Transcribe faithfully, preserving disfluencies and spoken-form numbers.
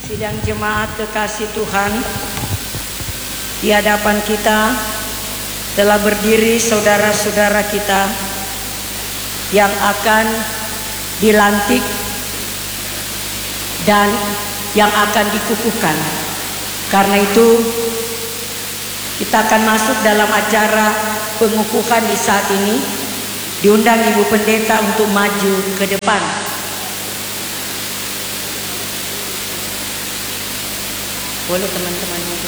Sidang jemaat kekasih Tuhan, di hadapan kita telah berdiri saudara-saudara kita yang akan dilantik dan yang akan dikukuhkan. Karena itu kita akan masuk dalam acara pengukuhan di saat ini. Diundang Ibu Pendeta untuk maju ke depan. Boleh teman-teman maju.